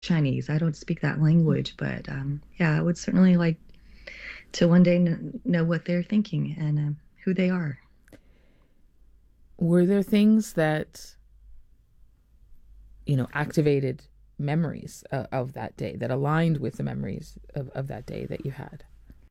Chinese. I don't speak that language, but yeah, I would certainly like to one day know what they're thinking and who they are. Were there things that, activated memories of that day that aligned with the memories of that day that you had?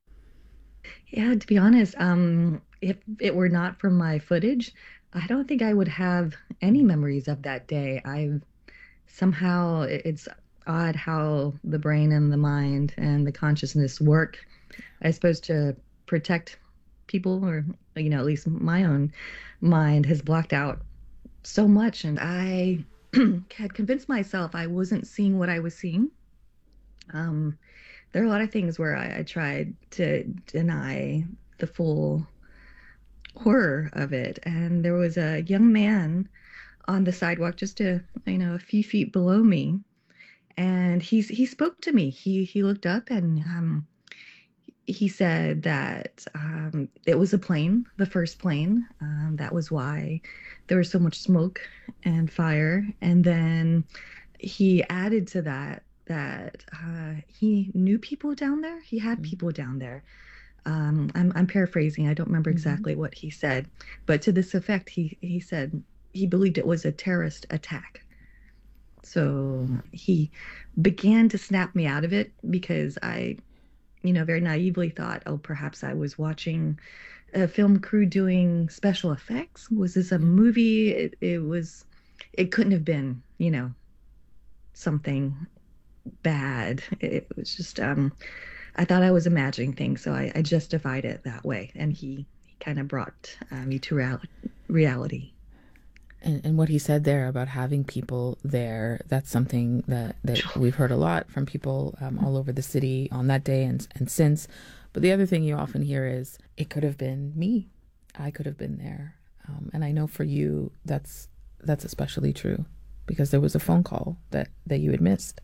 Yeah, to be honest, if it were not for my footage, I don't think I would have any memories of that day. I somehow it's odd how the brain and the mind and the consciousness work. I suppose to protect people, or at least my own mind has blocked out so much, and I had convinced myself I wasn't seeing what I was seeing. Um, there are a lot of things where I tried to deny the full horror of it. And there was a young man on the sidewalk just a few feet below me. And he spoke to me. He looked up and he said that it was a plane, the first plane. That was why there was so much smoke and fire. And then he added to that he knew people down there. He had people down there. I'm paraphrasing. I don't remember Mm-hmm. exactly what he said, but to this effect, he said he believed it was a terrorist attack. So he began to snap me out of it because I very naively thought, oh, perhaps I was watching a film crew doing special effects. Was this a Yeah. movie? It couldn't have been, something bad. It was just, I thought I was imagining things, so I justified it that way. And he kind of brought me to reality. And what he said there about having people there, that's something that we've heard a lot from people all over the city on that day and since. But the other thing you often hear is, it could have been me. I could have been there. And I know for you, that's especially true because there was a phone call that you had missed.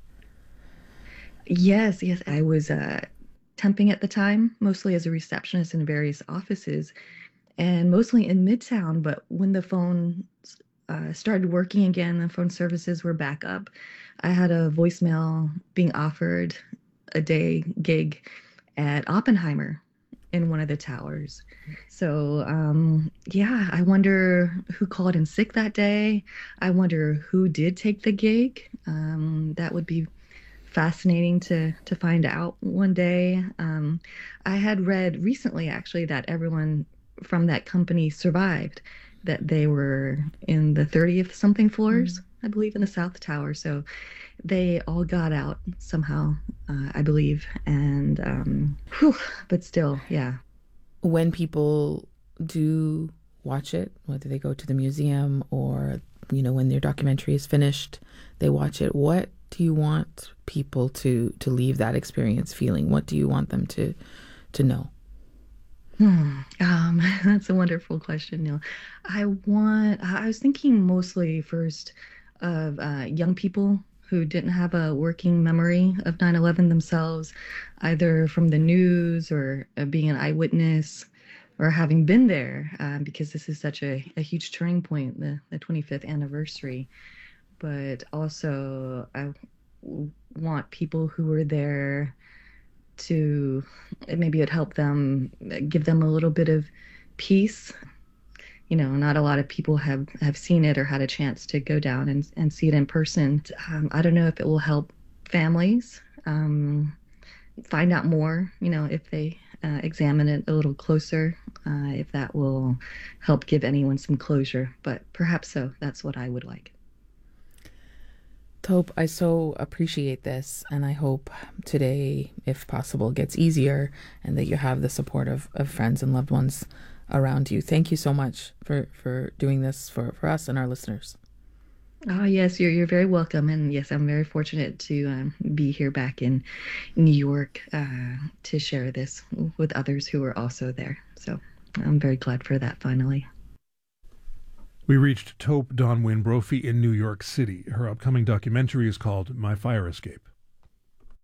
Yes, yes, I was temping at the time, mostly as a receptionist in various offices, and mostly in Midtown. But when the phone started working again, the phone services were back up. I had a voicemail being offered a day gig at Oppenheimer in one of the towers. So, yeah, I wonder who called in sick that day. I wonder who did take the gig. That would be fascinating to find out one day. I had read recently, actually, that everyone from that company survived, that they were in the 30th something floors, Mm. I believe, in the South Tower. So they all got out somehow, I believe. And, whew, but still, yeah. When people do watch it, whether they go to the museum or, when their documentary is finished, they watch it, what do you want people to leave that experience feeling? What do you want them to know? That's a wonderful question, Neil. I was thinking mostly first of young people who didn't have a working memory of 9/11 themselves, either from the news or being an eyewitness or having been there, because this is such a huge turning point, the 25th anniversary. But also, want people who were there to maybe it help them, give them a little bit of peace. Not a lot of people have seen it or had a chance to go down and see it in person. I don't know if it will help families find out more, if they examine it a little closer, if that will help give anyone some closure. But perhaps so. That's what I would like. Taupe, I so appreciate this, and I hope today, if possible, gets easier and that you have the support of friends and loved ones around you. Thank you so much for doing this for us and our listeners. Oh yes, you're very welcome, and yes, I'm very fortunate to be here back in New York to share this with others who are also there. So I'm very glad for that. Finally. We reached Taupe Donwyn Brophy in New York City. Her upcoming documentary is called My Fire Escape.